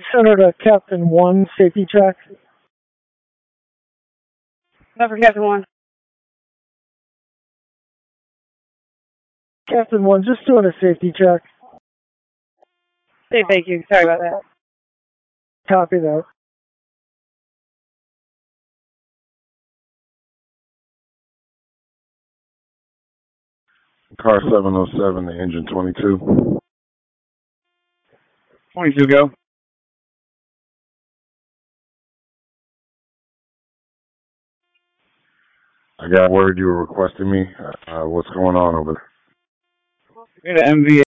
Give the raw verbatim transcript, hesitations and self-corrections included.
Center to Captain one, safety check. Number Captain one. Captain one, just doing a safety check. Hey, thank you. Sorry about that. Copy that. Car seven oh seven, the engine twenty-two. twenty-two, go. I got word you were requesting me. Uh, what's going on over there? We had an M V